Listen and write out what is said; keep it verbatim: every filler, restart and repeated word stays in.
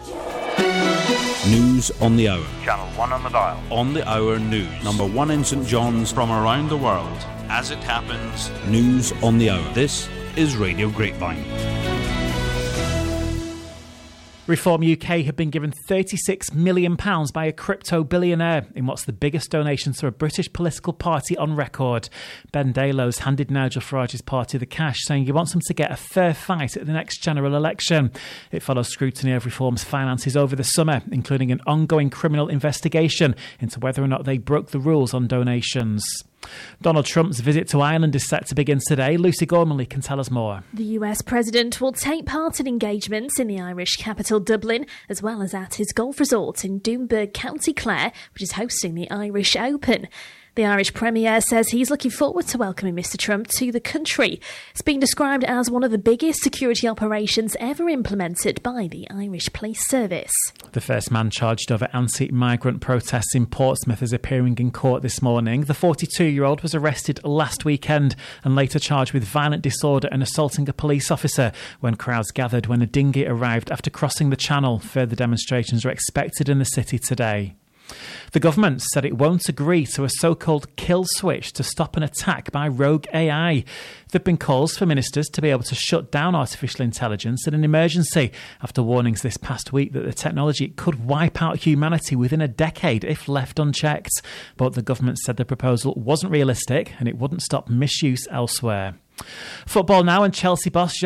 News on the hour. Channel one on the dial. On the hour news. Number one in St John's. From around the world. As it happens. News on the hour. This is Radio Grapevine. Reform U K have been given thirty-six million pounds by a crypto billionaire in what's the biggest donation to a British political party on record. Ben Delos handed Nigel Farage's party the cash, saying he wants them to get a fair fight at the next general election. It follows scrutiny of Reform's finances over the summer, including an ongoing criminal investigation into whether or not they broke the rules on donations. Donald Trump's visit to Ireland is set to begin today. Lucy Gormley can tell us more. The U S president will take part in engagements in the Irish capital Dublin, as well as at his golf resort in Doonburg, County Clare, which is hosting the Irish Open. The Irish Premier says he's looking forward to welcoming Mister Trump to the country. It's been described as one of the biggest security operations ever implemented by the Irish Police Service. The first man charged over anti-migrant protests in Portsmouth is appearing in court this morning. The forty-two-year-old was arrested last weekend and later charged with violent disorder and assaulting a police officer when crowds gathered when a dinghy arrived after crossing the channel. Further demonstrations are expected in the city today. The government said it won't agree to a so-called kill switch to stop an attack by rogue A I. There have been calls for ministers to be able to shut down artificial intelligence in an emergency after warnings this past week that the technology could wipe out humanity within a decade if left unchecked. But the government said the proposal wasn't realistic and it wouldn't stop misuse elsewhere. Football now, and Chelsea boss